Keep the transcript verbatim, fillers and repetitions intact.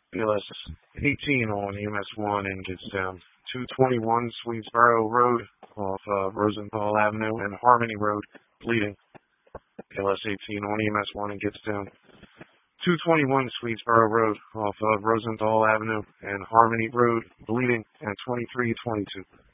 B L S eighteen on E M S one and gets down two twenty-one Swedesboro Road off uh, Rosenthal Avenue and Harmony Road, bleeding. B L S eighteen on E M S one and gets down two twenty-one Swedesboro Road off of Rosenthal Avenue and Harmony Road, bleeding, and twenty-three twenty-two.